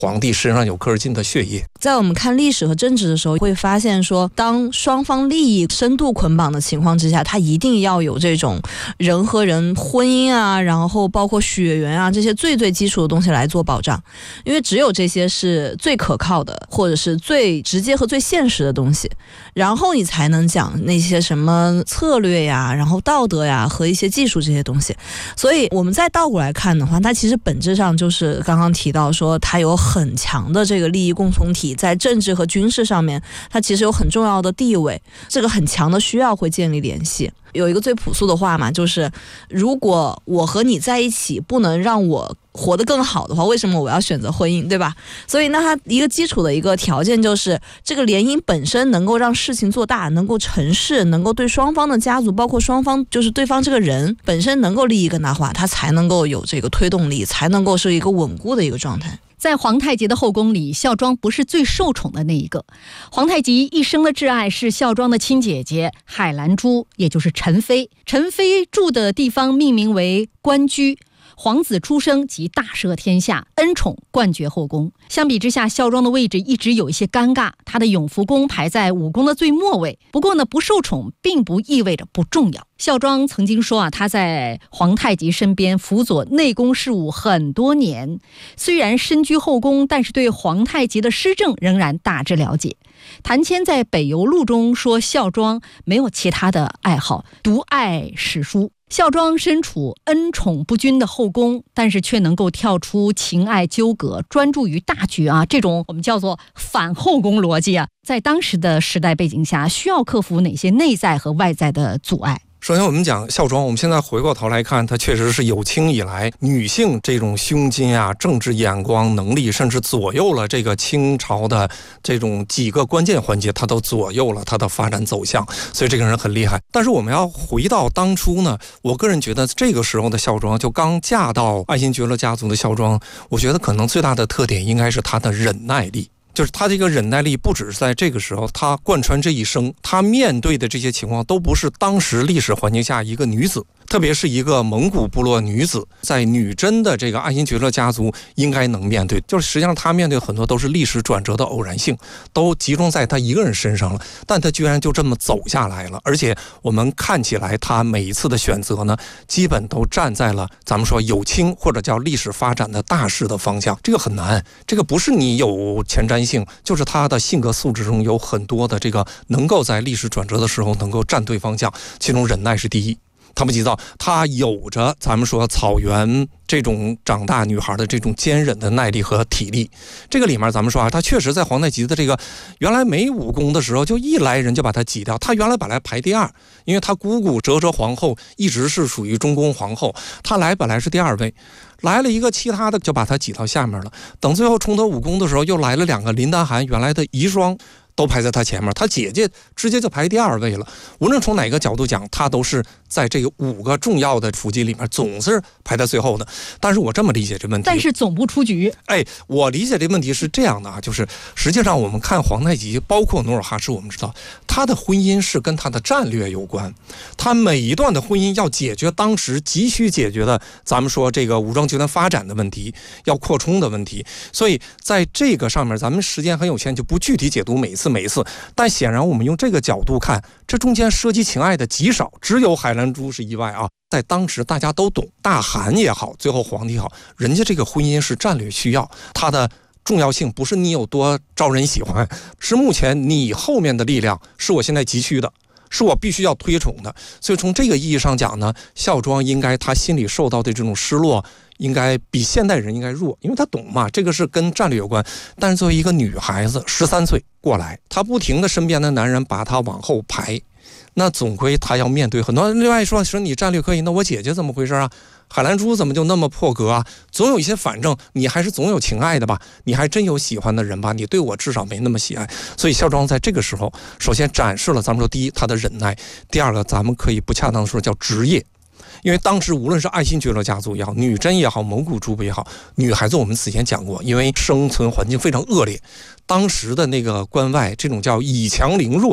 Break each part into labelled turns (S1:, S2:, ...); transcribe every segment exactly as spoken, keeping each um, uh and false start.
S1: 皇帝身上有科尔金的血液。
S2: 在我们看历史和政治的时候，会发现说，当双方利益深度捆绑的情况之下，它一定要有这种人和人婚姻啊，然后包括血缘啊，这些最最基础的东西来做保障，因为只有这些是最可靠的，或者是最直接和最现实的东西，然后你才能讲那些什么策略呀，然后道德呀和一些技术这些东西。所以我们再倒过来看的话，它其实本质上就是刚刚提到说，它有很强的这个利益共同体，在政治和军事上面，它其实有很重要的地位，这个很强的需要会建立联系。有一个最朴素的话嘛，就是如果我和你在一起不能让我活得更好的话，为什么我要选择婚姻，对吧？所以那它一个基础的一个条件就是这个联姻本身能够让事情做大，能够成事，能够对双方的家族，包括双方就是对方这个人本身能够利益更大化，它才能够有这个推动力，才能够是一个稳固的一个状态。
S3: 在皇太极的后宫里，孝庄不是最受宠的那一个。皇太极一生的挚爱是孝庄的亲姐姐海兰珠，也就是陈妃。陈妃住的地方命名为官居，皇子出生即大赦天下，恩宠冠绝后宫。相比之下，孝庄的位置一直有一些尴尬，他的永福宫排在五宫的最末位。不过呢，不受宠并不意味着不重要。孝庄曾经说啊，他在皇太极身边辅佐内宫事务很多年，虽然身居后宫，但是对皇太极的施政仍然大致了解。谭谦在《北游录》中说，孝庄没有其他的爱好，独爱史书。孝庄身处恩宠不均的后宫，但是却能够跳出情爱纠葛，专注于大局啊，这种我们叫做反后宫逻辑啊，在当时的时代背景下，需要克服哪些内在和外在的阻碍？
S1: 首先我们讲孝庄，我们现在回过头来看，它确实是有清以来女性这种胸襟啊、政治眼光、能力，甚至左右了这个清朝的这种几个关键环节，它都左右了它的发展走向，所以这个人很厉害。但是我们要回到当初呢，我个人觉得这个时候的孝庄，就刚嫁到爱新觉罗家族的孝庄，我觉得可能最大的特点应该是她的忍耐力。就是他这个忍耐力不只是在这个时候，他贯穿这一生，他面对的这些情况都不是当时历史环境下一个女子，特别是一个蒙古部落女子，在女真的这个爱新觉罗家族应该能面对，就是实际上他面对很多都是历史转折的偶然性，都集中在他一个人身上了，但他居然就这么走下来了。而且我们看起来他每一次的选择呢，基本都站在了咱们说有清或者叫历史发展的大势的方向，这个很难，这个不是你有前瞻性，就是他的性格素质中有很多的这个能够在历史转折的时候能够站对方向，其中忍耐是第一。他们知道他有着咱们说草原这种长大女孩的这种坚忍的耐力和体力。这个里面咱们说啊，他确实在皇太极的这个原来没武功的时候，就一来人就把他挤掉。他原来本来排第二，因为他姑姑哲哲皇后一直是属于中宫皇后，他来本来是第二位，来了一个其他的就把他挤到下面了。等最后重得武功的时候，又来了两个林丹汗原来的遗孀，都排在他前面，他姐姐直接就排第二位了。无论从哪个角度讲，他都是在这个五个重要的辅祭里面总是排在最后的。但是我这么理解这问题，
S3: 但是总不出局。
S1: 哎，我理解这问题是这样的啊，就是实际上我们看皇太极，包括努尔哈赤，我们知道他的婚姻是跟他的战略有关，他每一段的婚姻要解决当时急需解决的，咱们说这个武装集团发展的问题，要扩充的问题。所以在这个上面，咱们时间很有限，就不具体解读每一次每一次。但显然我们用这个角度看，这中间涉及情爱的极少，只有海兰珠是意外啊。在当时大家都懂，大汗也好，最后皇帝好，人家这个婚姻是战略需要，它的重要性不是你有多招人喜欢，是目前你后面的力量是我现在急需的，是我必须要推崇的。所以从这个意义上讲呢，孝庄应该他心里受到的这种失落应该比现代人应该弱，因为他懂嘛，这个是跟战略有关。但是作为一个女孩子十三岁过来，她不停的身边的男人把她往后排，那总归她要面对很多。另外说说你战略可以，那我姐姐怎么回事啊？海兰珠怎么就那么破格啊？总有一些反正你还是总有情爱的吧，你还真有喜欢的人吧，你对我至少没那么喜爱。所以孝庄在这个时候首先展示了咱们说第一他的忍耐，第二个咱们可以不恰当的说叫职业。因为当时无论是爱新觉罗家族也好，女真也好，蒙古诸部也好，女孩子我们此前讲过，因为生存环境非常恶劣，当时的那个关外这种叫以强凌弱，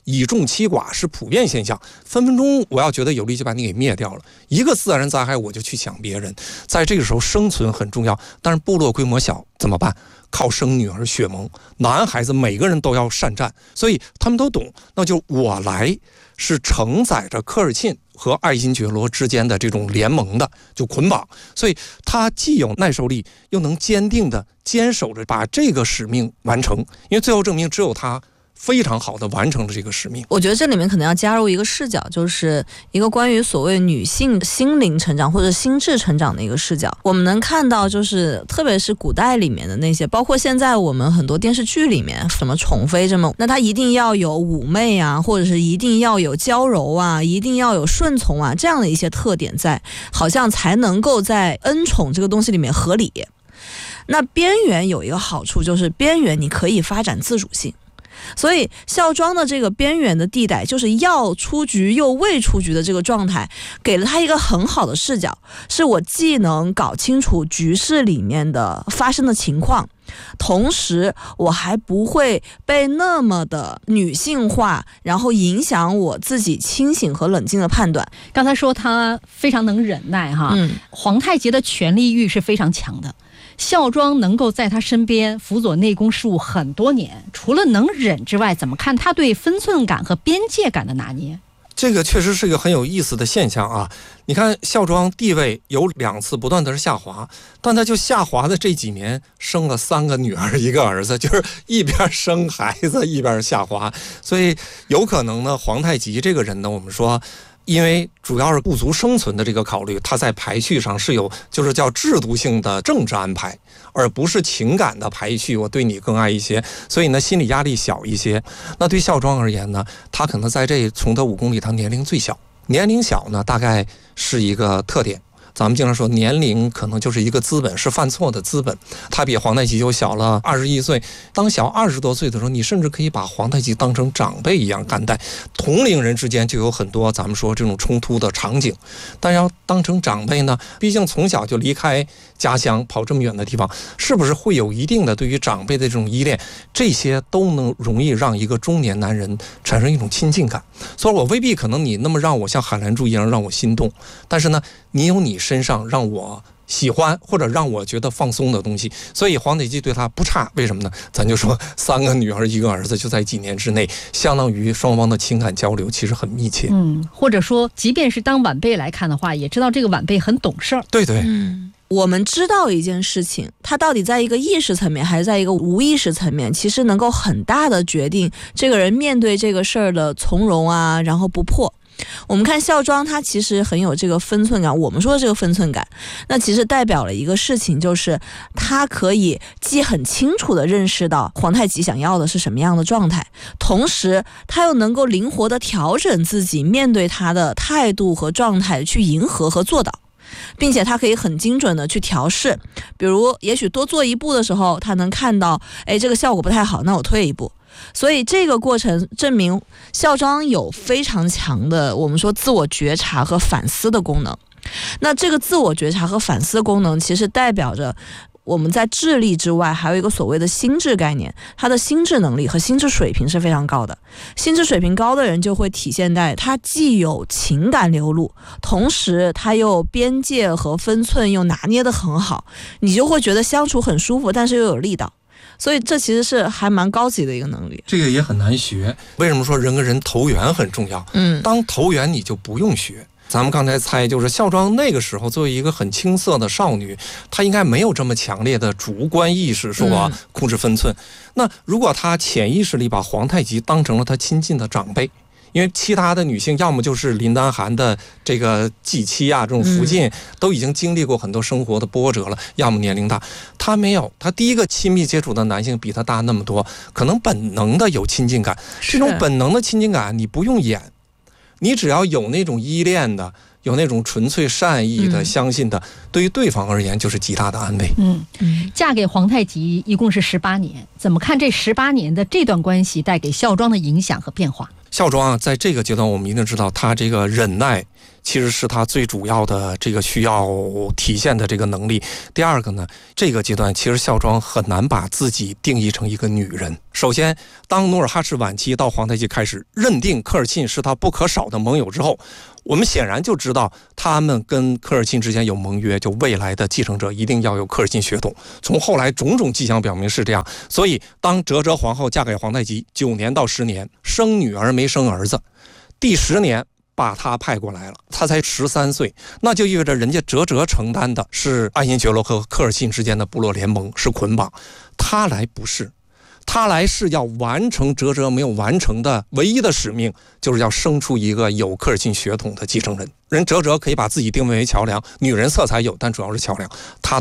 S1: 以众欺寡是普遍现象，分分钟我要觉得有利就把你给灭掉了。一个自然灾害我就去抢别人，在这个时候生存很重要。但是部落规模小怎么办？靠生女儿血盟，男孩子每个人都要善战，所以他们都懂，那就我来是承载着科尔沁和爱新觉罗之间的这种联盟的，就捆绑，所以他既有耐受力，又能坚定的坚守着把这个使命完成，因为最后证明只有他非常好的完成了这个使命。
S2: 我觉得这里面可能要加入一个视角，就是一个关于所谓女性心灵成长或者心智成长的一个视角。我们能看到，就是特别是古代里面的那些，包括现在我们很多电视剧里面，什么宠妃这么，那她一定要有妩媚啊，或者是一定要有娇柔啊，一定要有顺从啊，这样的一些特点在，好像才能够在恩宠这个东西里面合理。那边缘有一个好处，就是边缘你可以发展自主性。所以孝庄的这个边缘的地带，就是要出局又未出局的这个状态，给了他一个很好的视角，是我既能搞清楚局势里面的发生的情况，同时我还不会被那么的女性化，然后影响我自己清醒和冷静的判断。
S3: 刚才说他非常能忍耐哈，
S2: 嗯，
S3: 皇太极的权力欲是非常强的。孝庄能够在他身边辅佐内宫事务很多年，除了能忍之外，怎么看他对分寸感和边界感的拿捏？
S1: 这个确实是一个很有意思的现象啊！你看孝庄地位有两次不断的是下滑，但他就下滑的这几年生了三个女儿一个儿子，就是一边生孩子一边下滑，所以有可能呢，皇太极这个人呢，我们说因为主要是部族生存的这个考虑，他在排序上是有就是叫制度性的政治安排，而不是情感的排序，我对你更爱一些，所以呢心理压力小一些。那对孝庄而言呢，他可能在这崇德五宫里他年龄最小，年龄小呢大概是一个特点。咱们经常说年龄可能就是一个资本，是犯错的资本。他比皇太极就小了二十一岁，当小二十多岁的时候，你甚至可以把皇太极当成长辈一样看待，同龄人之间就有很多咱们说这种冲突的场景。但要当成长辈呢，毕竟从小就离开家乡跑这么远的地方，是不是会有一定的对于长辈的这种依恋，这些都能容易让一个中年男人产生一种亲近感。所以我未必可能你那么让我像海兰珠一样让我心动，但是呢你有你身上让我喜欢或者让我觉得放松的东西，所以皇太极对他不差。为什么呢？咱就说三个女儿一个儿子，就在几年之内，相当于双方的情感交流其实很密切。
S3: 嗯，或者说即便是当晚辈来看的话，也知道这个晚辈很懂事儿。
S1: 对对，
S2: 嗯，我们知道一件事情，它到底在一个意识层面还是在一个无意识层面，其实能够很大的决定这个人面对这个事儿的从容啊，然后不破。我们看孝庄，他其实很有这个分寸感。我们说的这个分寸感，那其实代表了一个事情，就是他可以既很清楚地认识到皇太极想要的是什么样的状态，同时他又能够灵活地调整自己面对他的态度和状态，去迎合和做到。并且他可以很精准的去调试，比如也许多做一步的时候，他能看到，哎，这个效果不太好，那我退一步。所以这个过程证明孝庄有非常强的我们说自我觉察和反思的功能。那这个自我觉察和反思功能其实代表着我们在智力之外还有一个所谓的心智概念，他的心智能力和心智水平是非常高的。心智水平高的人就会体现在他既有情感流露，同时他又边界和分寸又拿捏得很好，你就会觉得相处很舒服，但是又有力道。所以这其实是还蛮高级的一个能力，
S1: 这个也很难学。为什么说人跟人投缘很重要？
S2: 嗯，
S1: 当投缘你就不用学。咱们刚才猜，就是孝庄那个时候作为一个很青涩的少女，她应该没有这么强烈的主观意识，说我控制分寸。嗯、那如果她潜意识里把皇太极当成了她亲近的长辈，因为其他的女性要么就是林丹汗的这个继妻啊，这种福晋、嗯、都已经经历过很多生活的波折了，要么年龄大，她没有，她第一个亲密接触的男性比她大那么多，可能本能的有亲近感，这种本能的亲近感你不用演，你只要有那种依恋的，有那种纯粹善意的、嗯、相信的，对于对方而言就是极大的安慰。
S3: 嗯，嫁给皇太极一共是十八年，怎么看这十八年的这段关系带给孝庄的影响和变化？
S1: 孝庄啊，在这个阶段我们一定知道他这个忍耐其实是他最主要的这个需要体现的这个能力。第二个呢，这个阶段其实孝庄很难把自己定义成一个女人。首先，当努尔哈赤晚期到皇太极开始认定科尔沁是他不可少的盟友之后，我们显然就知道他们跟科尔沁之间有盟约，就未来的继承者一定要有科尔沁血统。从后来种种迹象表明是这样，所以当哲哲皇后嫁给皇太极九年到十年，生女儿没生儿子，第十年把他派过来了，他才十三岁，那就意味着人家哲哲承担的是爱新觉罗和科尔沁之间的部落联盟，是捆绑，他来不是。他来是要完成哲哲没有完成的唯一的使命，就是要生出一个有科尔沁血统的继承人。人哲哲可以把自己定位为桥梁，女人色彩有，但主要是桥梁。他